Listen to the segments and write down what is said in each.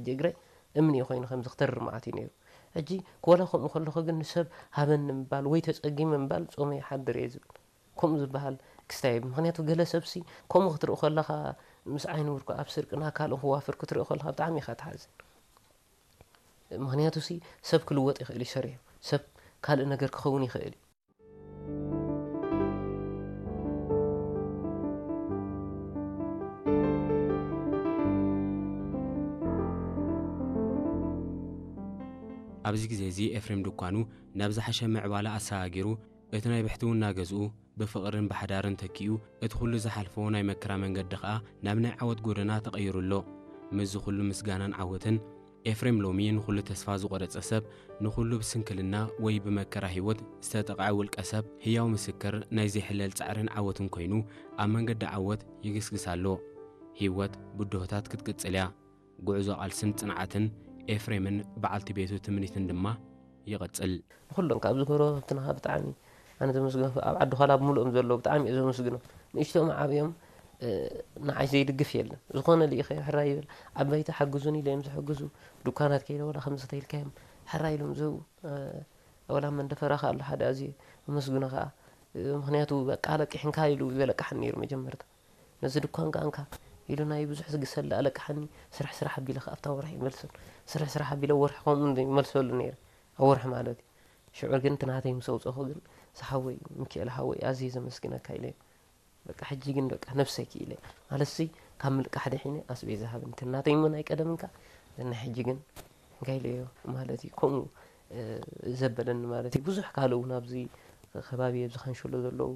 እግረይ እምኒ ኮይኑ ከም ዝክተር ማዓት ነይሩ ሕጂ ኮላ ከምኡ ከለኹ ግን ሰብ ሃበን ምባል ወይ ተጸጊም ምባል ጾመ ይሓድር እየ ዝብል ከምኡ ዝበሃል ክስታይ ምክንያቱ ገለ ሰብሲ ከምኡ ክትርኢ ከለኻ ምስ ዓይኑ ውርኩ ኣብ ስርቅና ካልእ ክዋፍር ክትርኢ ከለኻ ብጣዕሚ ኢኻ ትሓዝን ምክንያቱ ሰብ ክልወጥ ይኽእል እዩ ሰሪሑ ሰብ ካልእ ነገር ክኸውን ይኽእል እዩ ኣብዚ ግዜ እዚ ኤፍሬም ድኳኑ ናብ ዝሓሸ ምዕባለ ኣሰጋጊሩ እቲ ናይ ብሕትውና ገዝኡ ብፍቕርን ብሓዳርን ተኪኡ እቲ ኩሉ ዝሓልፎ ናይ መከራ መንገዲ ከዓ ናብ ናይ ዓወት ጎደና ተቐይሩሎ ምዝ ኩሉ ምስጋናን ዓወትን ኤፍሬም ሎሚ ንኩሉ ተስፋ ዝቆረፀ ሰብ ንኩሉ ብስንክልና ወይ ብመከራ ህይወት ዝተጠቕዐ ውልቀ ሰብ ህያው ምስክር ናይ ዘይሕለል ጻዕርን ዓወትን ኮይኑ ኣብ መንገዲ ዓወት ይግስግሳሎ ህይወት ብድሆታት ክትቅጽል እያ ጉዕዞ ቃልስን ጽንዓትን ኤፍሬምን በዓልቲ ቤቱ ትምኒትን ድማ ይቐጽል ኩሎም ካብ ዝገሮ ትንኻ ብጣዕሚ ኣነ ተመስግኖ ኣብ ዓዲ ኋላ ብምልኦም ዘሎ ብጣዕሚ እየ ዘመስግኖ ንእሽቶም ዓብዮም ንዓይ ዘይድግፍ የለን ዝኾነ ልኢኸ ሕራ ይብል ዓበይቲ ሓግዙን ኢሎም ዝሕግዙ ዱካናት ከይደ ወላ ከምዚ ተይልካዮም ሕራ ኢሎም ዘው ወላ መንደፈራኻ ኣሎ ሓደ ኣዝየ መስግኖ ከዓ ምክንያቱ በቃ ለቂሕንካ ኢሉ ይበለቃሕኒ ነይሩ መጀመርታ ነዚ ድኳን ከኣንካ ኢሉ ናይ ብዙሕ ዝግሰለ ኣለቃሕኒ ስራሕ ስራሕ ኣቢለ ከኣፍታ ወርሒ ይመልሰሉ ስራሕ ስራሕ ኣቢለ ወርሒ ከምኡ ይመልሰሉ ነይሩ ኣብ ወርሒ ማለት እዩ ሽዑር ግን ትናተይ ምስ ኣውፀኹ ግን ሰሓወይ ሚካኤል ሓወይ ኣዝየ ዘመስግነካ ኢለ በቃ ሕጂ ግን በቃ ነፍሰይ ክኢለ ማለትሲ ካብ ምልቃሕ ድሒነ ኣስቤዛ ሃብን ትናተይ ሞ ናይ ቀደምንካ ናይ ሕጂ ግን ጋይለዮ ማለት እዩ ከምኡ ዘበለኒ ማለት እዩ ብዙሕ ካልእ እውን ኣብዚ ከባቢ ዝኸንሽሎ ዘለዉ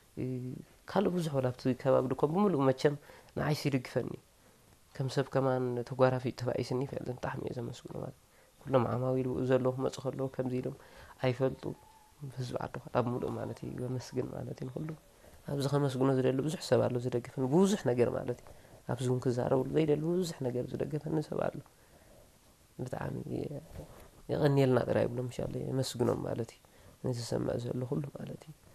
ካልእ ብዙሕ ወላብቲ ከባቢ ድኮም ብምሉእ መቸም ንዓይሲ ይድግፈኒ ከም ሰብ ከማን ተጓራፊ ተባኢስኒ ይፈልጥን ብጣዕሚ እየ ዘመስግኖ ማለት ኩሎም ዓማዊል ዘለዉ ክመፁ ከለዉ ከምዚ ኢሎም ኣይፈልጡ ህዝቢ ዓዲ ኣብ ሙሉእ ማለት እዩ የመስግን ማለት እዩ ንኩሉ ኣብዚ ከመስግኖ ዝደሊ ብዙሕ ሰብ ኣሎ ዝደግፈኒ ብዙሕ ነገር ማለት እዩ ኣብዚ እውን ክዛረብሉ ዘይደሊ ብዙሕ ነገር ዝደገፈኒ ሰብ ኣሎ ብጣዕሚ የቐኒየልና ጥራይ ብሎም ኢንሻአላህ የመስግኖም ማለት እዩ ንዝሰምዕ ዘሎ ኩሉ ማለት እዩ